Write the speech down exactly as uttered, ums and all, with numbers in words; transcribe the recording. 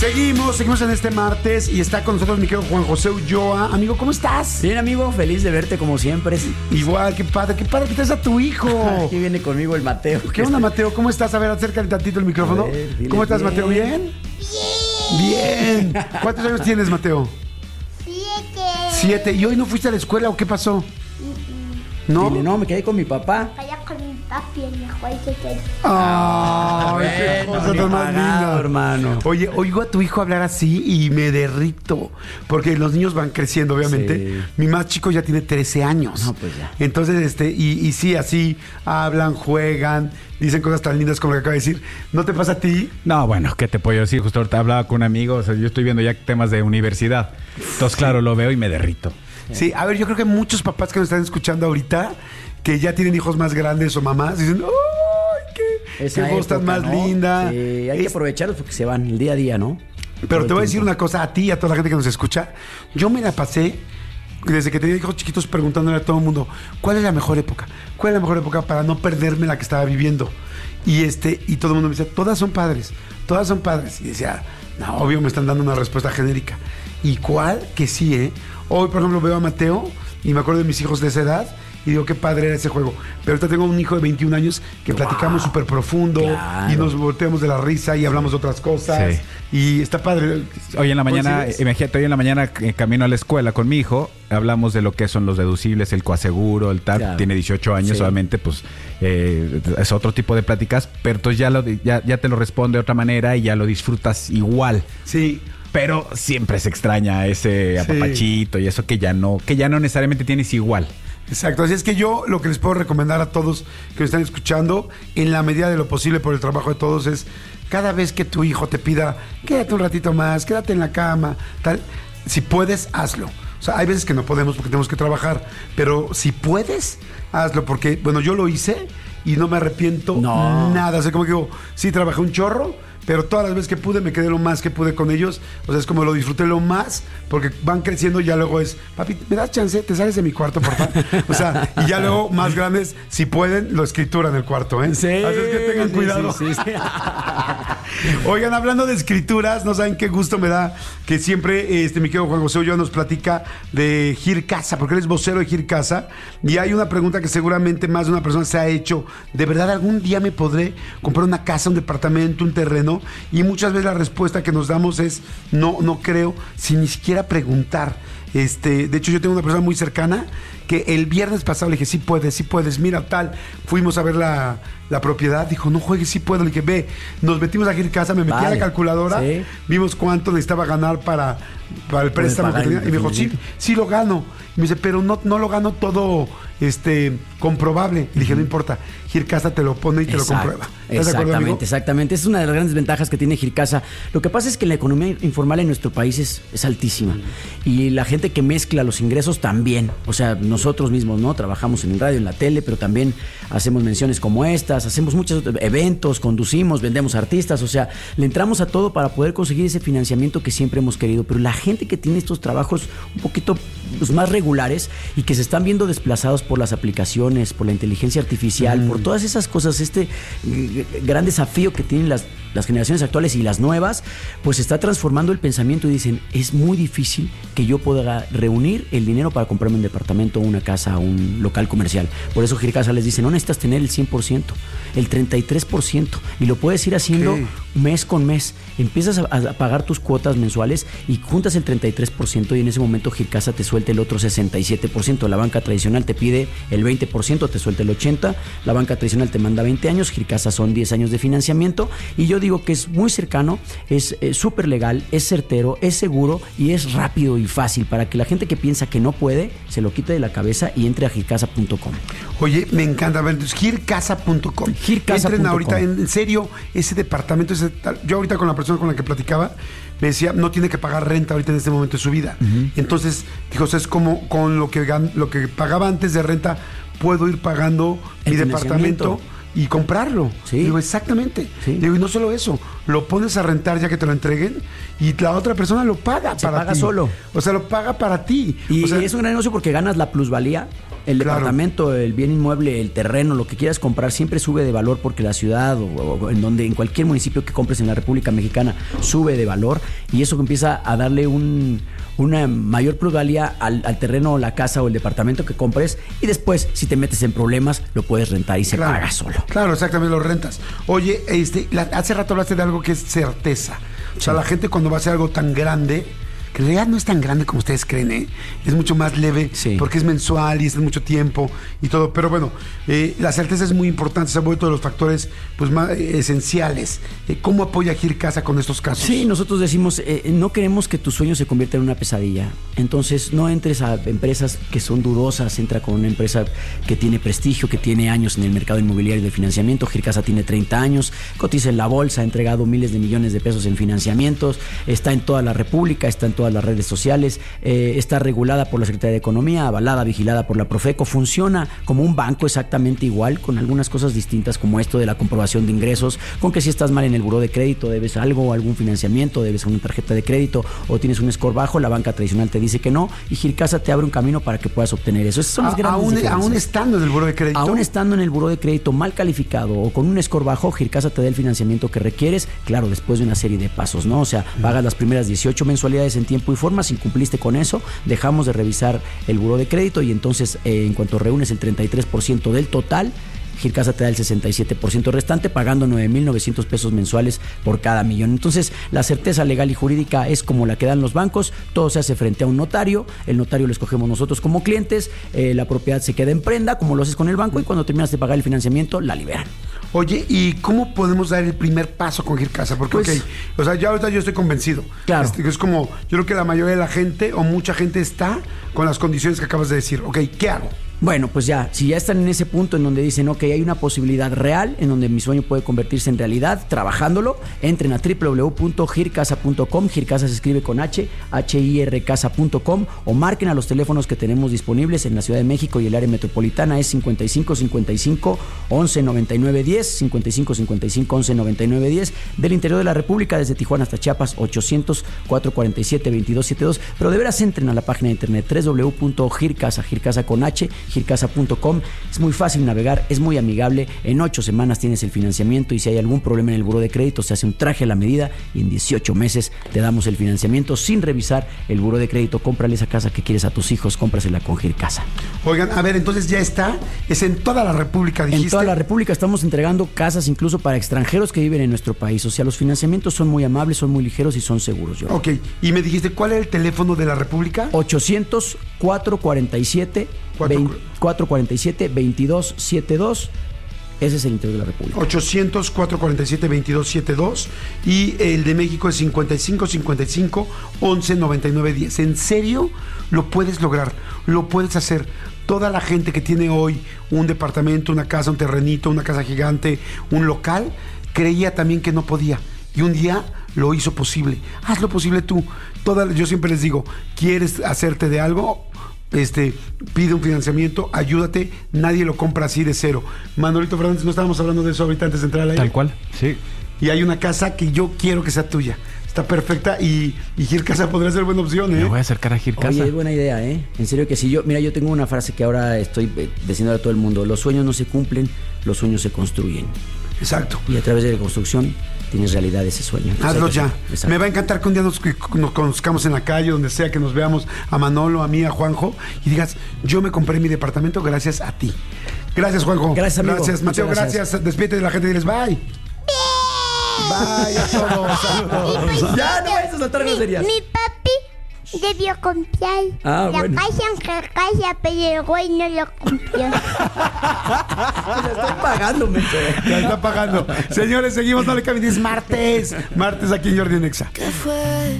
Seguimos, seguimos en este martes y está con nosotros mi querido Juan José Ulloa. Amigo, ¿cómo estás? Bien, amigo, feliz de verte como siempre. Igual, qué padre, qué padre que traes a tu hijo. Aquí viene conmigo el Mateo. ¿Qué onda, Mateo? ¿Cómo estás? A ver, acércale tantito el micrófono. Ver, ¿Cómo estás, bien. Mateo? ¿Bien? Bien. Bien. ¿Cuántos años tienes, Mateo? Siete. Siete. ¿Y hoy no fuiste a la escuela o qué pasó? ¿No? Dile, no, me quedé con mi papá. Allá con mi papi, el mejor que te... ¡Ay, qué cosa tan más linda, hermano! Oye, oigo a tu hijo hablar así y me derrito. Porque los niños van creciendo, obviamente. Sí. Mi más chico ya tiene trece años. No, pues ya. Entonces, este, y, y sí, así hablan, juegan, dicen cosas tan lindas como lo que acaba de decir. ¿No te pasa a ti? No, bueno, ¿qué te puedo decir? Justo ahorita hablaba con un amigo, o sea, yo estoy viendo ya temas de universidad. Entonces, claro, lo veo y me derrito. Sí, a ver, yo creo que muchos papás que nos están escuchando ahorita, que ya tienen hijos más grandes o mamás, dicen, ¡ay, qué, qué voz tan más ¿no? linda! Sí, hay es... que aprovecharlos porque se van el día a día, ¿no? Pero te voy a decir una cosa a ti y a toda la gente que nos escucha. Yo me la pasé, desde que tenía hijos chiquitos, preguntándole a todo el mundo, ¿cuál es la mejor época? ¿Cuál es la mejor época para no perderme la que estaba viviendo? Y, este, y todo el mundo me decía, todas son padres, todas son padres. Y decía, no, obvio me están dando una respuesta genérica. ¿Y cuál? Que sí, ¿eh? Hoy, por ejemplo, veo a Mateo y me acuerdo de mis hijos de esa edad y digo, qué padre era ese juego. Pero ahorita tengo un hijo de veintiún años que wow. platicamos súper profundo y nos volteamos de la risa y hablamos de otras cosas. Sí. Y está padre. Hoy en la mañana, imagínate, hoy en la mañana eh, camino a la escuela con mi hijo, hablamos de lo que son los deducibles, el coaseguro, el tal, claro. Tiene dieciocho años, sí. Obviamente, pues eh, es otro tipo de pláticas, pero entonces ya, lo, ya, ya te lo responde de otra manera y ya lo disfrutas igual. Sí. Pero siempre se extraña ese apapachito sí. Y eso que ya no, que ya no necesariamente tienes igual. Exacto, así es que yo lo que les puedo recomendar a todos que me están escuchando, en la medida de lo posible por el trabajo de todos, es cada vez que tu hijo te pida, quédate un ratito más, quédate en la cama, tal, si puedes, hazlo. O sea, hay veces que no podemos porque tenemos que trabajar, pero si puedes, hazlo, porque, bueno, yo lo hice y no me arrepiento no. nada. O sea, como que digo, sí, trabajé un chorro, pero todas las veces que pude, me quedé lo más que pude con ellos. O sea, es como lo disfruté lo más, porque van creciendo y ya luego es, papi, ¿me das chance? ¿Te sales de mi cuarto, por favor? O sea, y ya luego, más grandes, si pueden, lo escrituran en el cuarto, ¿eh? Sí. Así es que tengan sí, cuidado. Sí, sí, sí. Oigan, hablando de escrituras, no saben qué gusto me da que siempre este mi querido Juan José Ulloa nos platica de Gir Casa, porque él es vocero de Gir Casa, y hay una pregunta que seguramente más de una persona se ha hecho: ¿de verdad algún día me podré comprar una casa, un departamento, un terreno? Y muchas veces la respuesta que nos damos es no, no creo, sin ni siquiera preguntar. Este, de hecho, yo tengo una persona muy cercana que el viernes pasado le dije, sí puedes, sí puedes, mira tal, fuimos a ver la, la propiedad, dijo, no juegues, sí puedo, le dije, ve, nos metimos a Gir Casa, me metí vale. a la calculadora, ¿sí? Vimos cuánto necesitaba ganar para, para el préstamo que tenía, y me dijo, sí, sí lo gano. Y me dice, pero no, no lo gano todo este comprobable. Y dije, no importa, Gir Casa te lo pone y te Exacto. lo comprueba. ¿Estás exactamente, de acuerdo, exactamente. Esa es una de las grandes ventajas que tiene Gir Casa. Lo que pasa es que la economía informal en nuestro país es, es altísima. Y la gente que mezcla los ingresos también. O sea, nosotros mismos, ¿no? Trabajamos en el radio, en la tele, pero también hacemos menciones como estas, hacemos muchos eventos, conducimos, vendemos artistas. O sea, le entramos a todo para poder conseguir ese financiamiento que siempre hemos querido. Pero la gente que tiene estos trabajos un poquito pues, más regulares y que se están viendo desplazados por las aplicaciones, por la inteligencia artificial, mm. por todas esas cosas, este eh, gran desafío que tienen las, las generaciones actuales y las nuevas, pues está transformando el pensamiento y dicen, es muy difícil que yo pueda reunir el dinero para comprarme un departamento, una casa, un local comercial. Por eso Gir Casa les dice, no necesitas tener el cien por ciento, el treinta y tres por ciento, y lo puedes ir haciendo okay. mes con mes. Empiezas a, a pagar tus cuotas mensuales y juntas el treinta y tres por ciento y en ese momento Gir Casa te suelta el otro sesenta y siete por ciento. La banca tradicional te pide el veinte por ciento, te suelta el ochenta por ciento. La banca tradicional te manda veinte años, Gir Casa son diez años de financiamiento y yo digo que es muy cercano, es súper legal, es certero, es seguro y es rápido y fácil para que la gente que piensa que no puede se lo quite de la cabeza y entre a gir casa punto com. Oye, me encanta, a ver, gir casa punto com. gir casa punto com. Entren ahorita, en serio, ese departamento, ese, yo ahorita con la persona con la que platicaba, me decía, no tiene que pagar renta ahorita en este momento de su vida. Uh-huh. Entonces, dijo, o sea, es como con lo que, lo que pagaba antes de renta, puedo ir pagando mi departamento y comprarlo. Sí. Digo, exactamente. Sí. Digo, y no solo eso, lo pones a rentar ya que te lo entreguen y la otra persona lo paga Se para paga ti. solo. O sea, lo paga para ti. Y o sea, es un gran negocio porque ganas la plusvalía El Claro. departamento, el bien inmueble, el terreno, lo que quieras comprar siempre sube de valor porque la ciudad o, o en donde en cualquier municipio que compres en la República Mexicana sube de valor y eso empieza a darle un, una mayor plusvalía al, al terreno o la casa o el departamento que compres y después si te metes en problemas lo puedes rentar y se Claro. paga solo. Claro, exactamente, lo rentas. Oye, este, la- hace rato hablaste de algo que es certeza. O sea, la gente cuando va a hacer algo tan grande, que en realidad no es tan grande como ustedes creen, ¿eh? Es mucho más leve, Sí. porque es mensual y es de mucho tiempo y todo. Pero bueno, eh, la certeza es muy importante, se ha vuelto de los factores pues, más eh, esenciales. Eh, ¿Cómo apoya Gir Casa con estos casos? Sí, nosotros decimos, eh, no queremos que tu sueño se convierta en una pesadilla. Entonces, no entres a empresas que son dudosas, entra con una empresa que tiene prestigio, que tiene años en el mercado inmobiliario de financiamiento. Gir Casa tiene treinta años, cotiza en la bolsa, ha entregado miles de millones de pesos en financiamientos, está en toda la República, está en todas las redes sociales, eh, está regulada por la Secretaría de Economía, avalada, vigilada por la Profeco, funciona como un banco exactamente igual, con algunas cosas distintas como esto de la comprobación de ingresos, con que si estás mal en el buró de crédito, debes algo, algún financiamiento, debes una tarjeta de crédito o tienes un score bajo, la banca tradicional te dice que no y Gir Casa te abre un camino para que puedas obtener eso. Esas son las A- grandes aún, diferencias. aún estando en el buro de crédito. Aún estando en el buró de crédito mal calificado o con un score bajo, Gir Casa te da el financiamiento que requieres, claro, después de una serie de pasos, ¿no? O sea, pagas las primeras dieciocho mensualidades en tiempo y forma. Si incumpliste con eso, dejamos de revisar el buró de crédito y entonces, eh, en cuanto reúnes el treinta y tres por ciento del total, Gir Casa te da el sesenta y siete por ciento restante, pagando nueve mil novecientos pesos mensuales por cada millón. Entonces, la certeza legal y jurídica es como la que dan los bancos. Todo se hace frente a un notario. El notario lo escogemos nosotros como clientes. Eh, la propiedad se queda en prenda, como lo haces con el banco, y cuando terminas de pagar el financiamiento, la liberan. Oye, ¿y cómo podemos dar el primer paso con Gir Casa? Porque, Pues- ok, o sea, ya ahorita yo estoy convencido. Claro. Este, es como, yo creo que la mayoría de la gente o mucha gente está con las condiciones que acabas de decir. Ok, ¿qué hago? Bueno, pues ya, si ya están en ese punto en donde dicen, ok, hay una posibilidad real en donde mi sueño puede convertirse en realidad, trabajándolo, entren a doble u doble u doble u punto gir casa punto com, Gir Casa se escribe con H, H I R casa punto com, o marquen a los teléfonos que tenemos disponibles en la Ciudad de México y el área metropolitana, es cincuenta y cinco cincuenta y cinco once noventa y nueve diez, cincuenta y cinco cincuenta y cinco once noventa y nueve diez, del interior de la República, desde Tijuana hasta Chiapas, ochocientos cuatrocientos cuarenta y siete veintidós setenta y dos, pero de veras entren a la página de internet doble u doble u doble u punto gir casa, Gir Casa con H, gir casa punto com. Es muy fácil navegar, es muy amigable. En ocho semanas tienes el financiamiento y si hay algún problema en el buró de crédito se hace un traje a la medida y en dieciocho meses te damos el financiamiento sin revisar el buró de crédito. Cómprale esa casa que quieres a tus hijos, cómprasela con Gir Casa. Oigan, a ver, entonces ya está. Es en toda la República, dijiste. En toda la República estamos entregando casas incluso para extranjeros que viven en nuestro país. O sea, los financiamientos son muy amables, son muy ligeros y son seguros. Yo. Ok, y me dijiste, ¿cuál es el teléfono de la República? ochocientos cuatrocientos cuarenta y siete cuatrocientos cuarenta y siete veintidós setenta y dos. Ese es el interior de la República. ochocientos cuatrocientos cuarenta y siete veintidós setenta y dos y el de México es cincuenta y cinco cincuenta y cinco once noventa y nueve diez. ¿En serio? Lo puedes lograr, lo puedes hacer. Toda la gente que tiene hoy un departamento, una casa, un terrenito, una casa gigante, un local, creía también que no podía. Y un día lo hizo posible. Hazlo posible tú. Toda, yo siempre les digo, ¿quieres hacerte de algo? Este, pide un financiamiento, ayúdate, nadie lo compra así de cero. Manolito Fernández, no estábamos hablando de eso ahorita antes de entrar al aire. Tal cual, sí. Y hay una casa que yo quiero que sea tuya. Está perfecta y, y Gir Casa podría ser buena opción, ¿eh? Me voy a acercar a Gir Casa. Oye, es buena idea, ¿eh? En serio que sí. Yo, mira, yo tengo una frase que ahora estoy eh, diciendo a todo el mundo. Los sueños no se cumplen, los sueños se construyen. Exacto. Y a través de la construcción tienes realidad ese sueño. Entonces, Hazlo hay que ya. hacer- Exacto. Me va a encantar que un día nos, nos conozcamos en la calle, donde sea que nos veamos, a Manolo, a mí, a Juanjo, y digas, yo me compré mi departamento gracias a ti. Gracias, Juanjo. Gracias, amigo. Gracias, Mateo, Muchas gracias. gracias. Despídete de la gente y diles bye. Bye a todos. Saludos. Ya, no vayas a saltar groserías. Mi papi debió comprar Ah, la bueno. casa en casa, pero el güey no lo cumplió. La estoy pagando, menso. Ya está pagando. Señores, seguimos, no le cambien. Es martes. Martes aquí en Jordi en Exa. ¿Qué fue